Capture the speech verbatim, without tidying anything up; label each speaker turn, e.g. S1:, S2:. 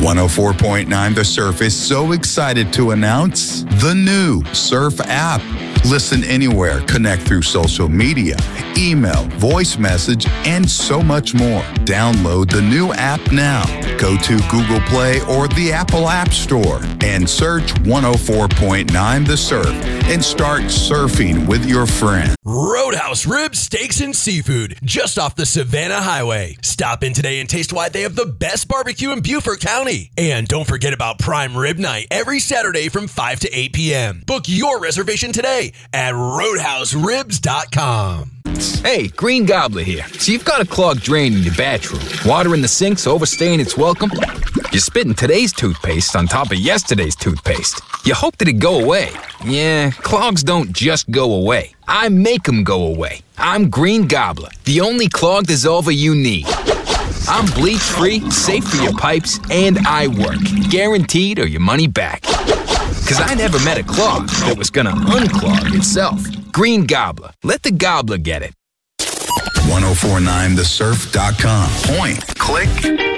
S1: one oh four point nine The Surf is so excited to announce the new Surf app. Listen anywhere, connect through social media, email, voice message, and so much more. Download the new app now. Go to Google Play or the Apple App Store and search one oh four point nine The Surf and start surfing with your friends.
S2: Roadhouse Ribs, Steaks, and Seafood, just off the Savannah Highway. Stop in today and taste why they have the best barbecue in Beaufort County. And don't forget about Prime Rib Night every Saturday from five to eight p.m. Book your reservation today at roadhouse ribs dot com.
S3: Hey, Green Gobbler here. So you've got a clogged drain in your bathroom. Water in the sink's overstaying its welcome. You're spitting today's toothpaste on top of yesterday's toothpaste. You hope that it'd go away. Yeah, clogs don't just go away. I make them go away. I'm Green Gobbler, the only clog dissolver you need. I'm bleach-free, safe for your pipes, and I work. Guaranteed or your money back. Because I never met a clog that was gonna unclog itself. Green Gobbler. Let the gobbler get it.
S1: ten forty-nine the surf dot com. Point, click,